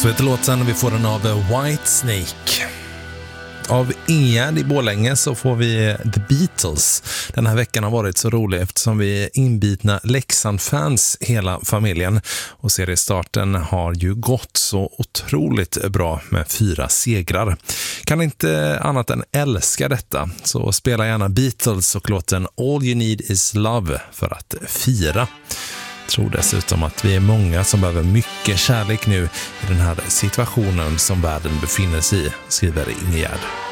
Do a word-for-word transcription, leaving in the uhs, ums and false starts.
Så heter låten, vi får den av Whitesnake. Av Ingegärd i Borlänge så får vi The Beatles. Den här veckan har varit så rolig eftersom vi är inbitna Leksand-fans hela familjen. Och seriestarten har ju gått så otroligt bra med fyra segrar. Kan inte annat än älska detta. Så spela gärna Beatles och låten All You Need Is Love för att fira. Jag tror dessutom att vi är många som behöver mycket kärlek nu i den här situationen som världen befinner sig i, skriver Ingegärd.